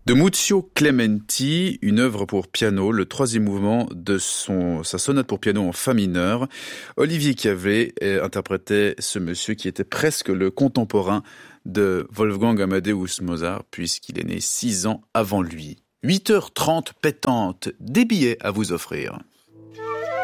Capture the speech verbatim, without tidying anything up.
De Muzio Clementi, une œuvre pour piano, le troisième mouvement de son, sa sonate pour piano en fa mineur. Olivier Cavé euh, interprétait ce monsieur qui était presque le contemporain de Wolfgang Amadeus Mozart, puisqu'il est né six ans avant lui. huit heures trente pétantes, des billets à vous offrir.